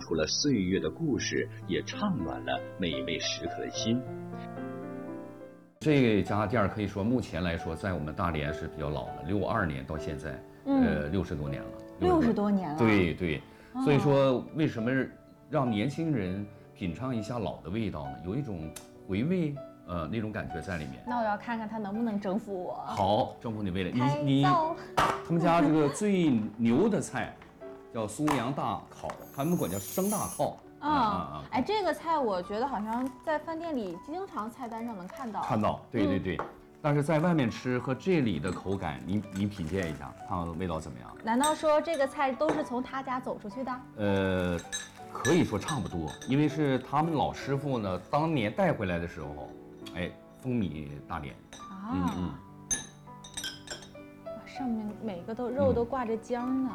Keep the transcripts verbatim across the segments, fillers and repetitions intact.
出了岁月的故事，也畅暖了美味食客的心。 这家店可以说目前来说，在我们大连是比较老的，六二年到现在， 嗯、 呃，六十多年了。 六十多年了。 对对，哦、所以说为什么让年轻人品尝一下老的味道呢？有一种回味，呃，那种感觉在里面。 那我要看看他能不能征服我。 好，征服你味蕾。你你，他们家这个最牛的菜叫苏阳大烤，他们管叫生大烤。 啊、嗯嗯，哎，这个菜我觉得好像在饭店里经常菜单上能看到。 看到，对对对。嗯，但是在外面吃和这里的口感，你你品鉴一下，看看味道怎么样？ 难道说这个菜都是从他家走出去的？ 呃，可以说差不多，因为是他们老师傅呢当年带回来的时候，哎，风靡大连。 啊，嗯嗯，哇，上面每个都肉都挂着浆呢。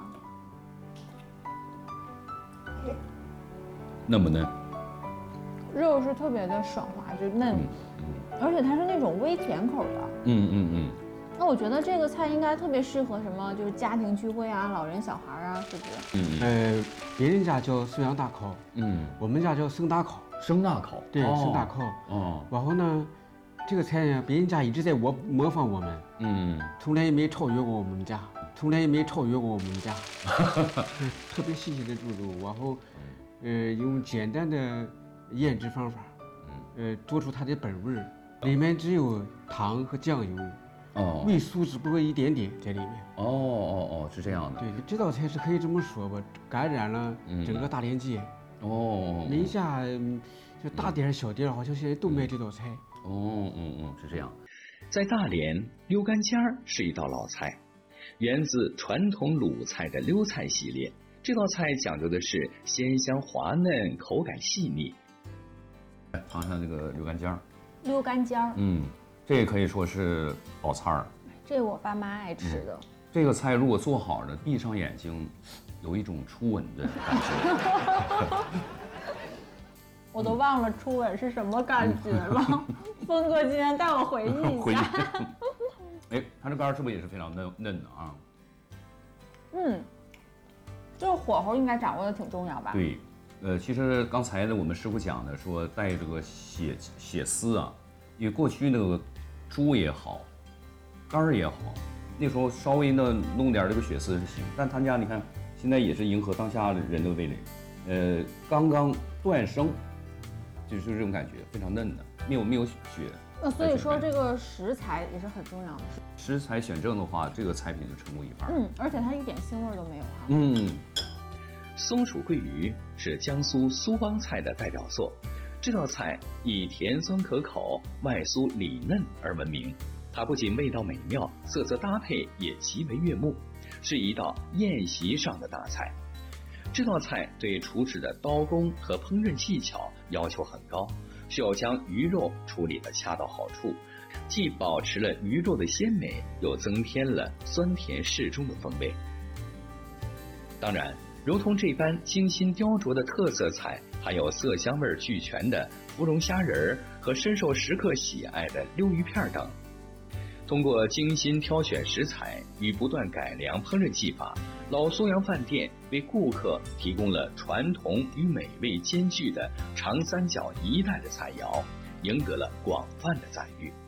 嗯，嫩不嫩？ 肉是特别的爽滑，就嫩。嗯而且它是那种微甜口的， 嗯嗯嗯。 那我觉得这个菜应该特别适合什么，就是家庭聚会啊，老人小孩啊，是不是？ 嗯呃，别人家叫苏阳大烤，嗯，我们家叫生大烤。 生大烤， 对， 哦、 生大烤。 哦。 然后呢，这个菜呢，别人家一直在模模仿我们，嗯，从来也没超越过我们家，从来也没超越过我们家，特别细细的猪肉，然后，呃，用简单的腌制方法，呃，做出它的本味儿。里面只有糖和酱油，哦，味素只不过一点点在里面。 哦哦哦，是这样的。 对，这道菜是可以这么说吧，感染了整个大连街。嗯、哦，每一家就大店小店，好像现在都卖这道菜。 哦嗯嗯，是这样。 在大连，溜干尖儿是一道老菜，源自传统鲁菜的溜菜系列。这道菜讲究的是鲜香滑嫩，口感细腻。 尝尝这个溜干尖儿。 溜干尖儿， 嗯，这个可以说是老菜儿。 这我爸妈爱吃的。嗯、 这个菜如果做好了，闭上眼睛，有一种初吻的感觉。 我都忘了初吻是什么感觉了。峰哥今天带我回忆一下。 哎，它这干是不是也是非常嫩嫩的啊？ 嗯，这个火候应该掌握的挺重要吧？ 对。呃，其实刚才呢，我们师傅讲的说带这个血血丝啊，因为过去那个猪也好，肝儿也好，那时候稍微呢弄点这个血丝是行，但他家你看现在也是迎合当下人的味蕾，呃，刚刚断生，就是这种感觉，非常嫩的，没有没有血。 那所以说这个食材也是很重要的。 食材选正的话，这个菜品就成功一半。 嗯，而且它一点腥味都没有啊。 嗯。 松鼠桂鱼是江苏苏帮菜的代表作，这道菜以甜酸可口、外酥里嫩而闻名。它不仅味道美妙，色泽搭配也极为悦目，是一道宴席上的大菜。这道菜对厨师的刀工和烹饪技巧要求很高，需要将鱼肉处理得恰到好处，既保持了鱼肉的鲜美，又增添了酸甜适中的风味。当然，如同这般精心雕琢的特色菜，还有色香味俱全的芙蓉虾仁儿和深受食客喜爱的溜鱼片等。通过精心挑选食材与不断改良烹饪技法，老苏阳饭店为顾客提供了传统与美味兼具的长三角一代的菜肴，赢得了广泛的赞誉。